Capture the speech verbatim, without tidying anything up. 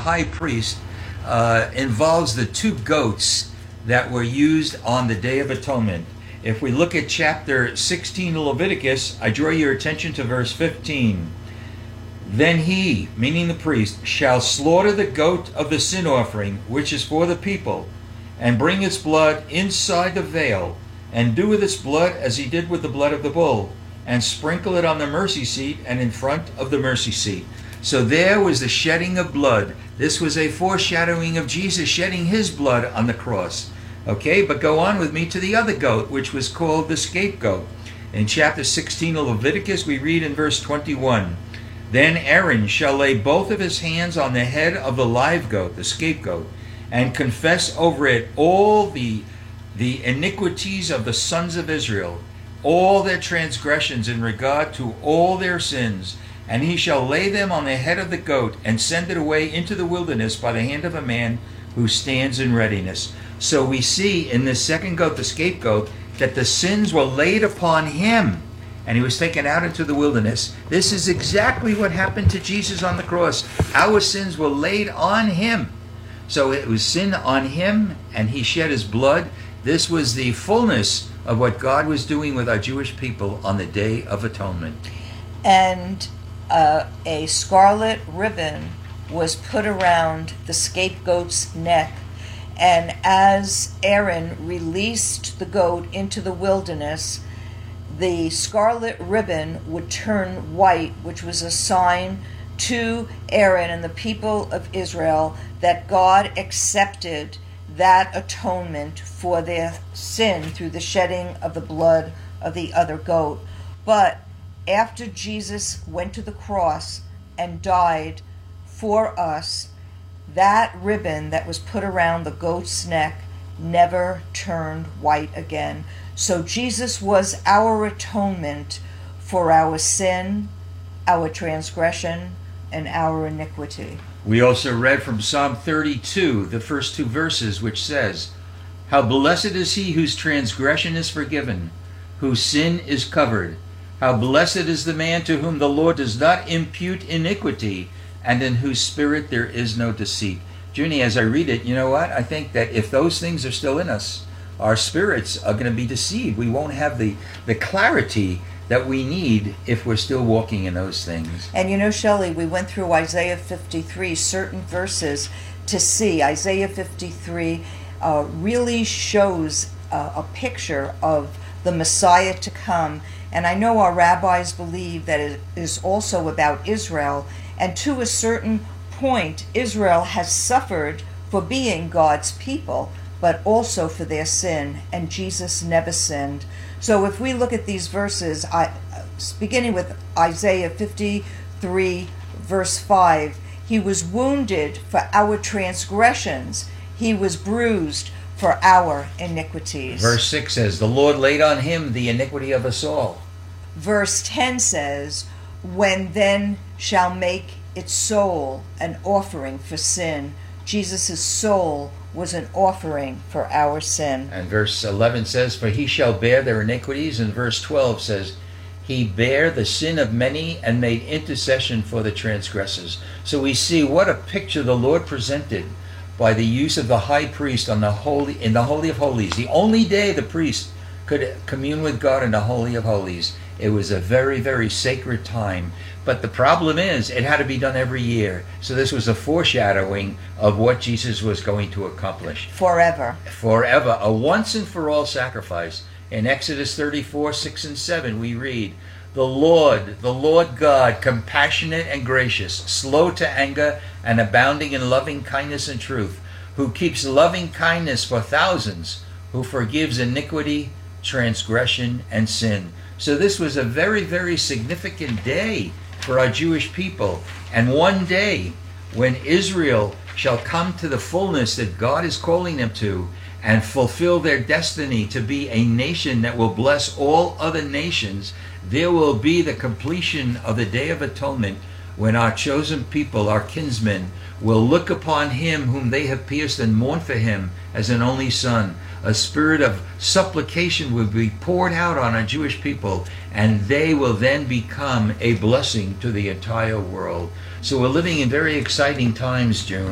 high priest uh, involves the two goats that were used on the Day of Atonement. If we look at chapter sixteen of Leviticus, I draw your attention to verse fifteen. Then he, meaning the priest, shall slaughter the goat of the sin offering, which is for the people, and bring its blood inside the veil, and do with its blood as he did with the blood of the bull, and sprinkle it on the mercy seat and in front of the mercy seat. So there was the shedding of blood. This was a foreshadowing of Jesus shedding his blood on the cross. Okay, but go on with me to the other goat, which was called the scapegoat. In chapter sixteen of Leviticus, we read in verse twenty-one, Then Aaron shall lay both of his hands on the head of the live goat, the scapegoat, and confess over it all the, the iniquities of the sons of Israel, all their transgressions in regard to all their sins. And he shall lay them on the head of the goat, and send it away into the wilderness by the hand of a man who stands in readiness. So we see in this second goat, the scapegoat, that the sins were laid upon him, and he was taken out into the wilderness. This is exactly what happened to Jesus on the cross. Our sins were laid on him. So it was sin on him, and he shed his blood. This was the fullness of what God was doing with our Jewish people on the Day of Atonement. And uh, a scarlet ribbon was put around the scapegoat's neck. And as Aaron released the goat into the wilderness, the scarlet ribbon would turn white, which was a sign to Aaron and the people of Israel that God accepted that atonement for their sin through the shedding of the blood of the other goat. But after Jesus went to the cross and died for us, that ribbon that was put around the goat's neck never turned white again. So Jesus was our atonement for our sin, our transgression, and our iniquity. We also read from Psalm thirty-two, the first two verses, which says, How blessed is he whose transgression is forgiven, whose sin is covered. How blessed is the man to whom the Lord does not impute iniquity, and in whose spirit there is no deceit. Junie, as I read it, you know what? I think that if those things are still in us, our spirits are going to be deceived. We won't have the, the clarity that we need if we're still walking in those things. And you know, Shelley, we went through Isaiah fifty-three, certain verses to see. Isaiah fifty-three uh, really shows uh, a picture of the Messiah to come. And I know our rabbis believe that it is also about Israel. And to a certain point, Israel has suffered for being God's people, but also for their sin, and Jesus never sinned. So if we look at these verses, I, beginning with Isaiah fifty-three, verse five, he was wounded for our transgressions, he was bruised for our iniquities. Verse six says, The Lord laid on him the iniquity of us all. Verse ten says, When then shall make its soul an offering for sin. Jesus' soul was an offering for our sin. And verse eleven says, For he shall bear their iniquities. And verse twelve says, He bare the sin of many and made intercession for the transgressors. So we see what a picture the Lord presented by the use of the high priest on the holy in the Holy of Holies. The only day the priest could commune with God in the Holy of Holies. It was a very, very sacred time. But the problem is, it had to be done every year. So this was a foreshadowing of what Jesus was going to accomplish. Forever. Forever. A once and for all sacrifice. In Exodus thirty-four, six and seven, we read, The Lord, the Lord God, compassionate and gracious, slow to anger and abounding in loving kindness and truth, who keeps loving kindness for thousands, who forgives iniquity, transgression, and sin. So this was a very, very significant day for our Jewish people. And one day when Israel shall come to the fullness that God is calling them to and fulfill their destiny to be a nation that will bless all other nations, there will be the completion of the Day of Atonement when our chosen people, our kinsmen, will look upon him whom they have pierced and mourn for him as an only son. A spirit of supplication will be poured out on our Jewish people, and they will then become a blessing to the entire world. So we're living in very exciting times, June.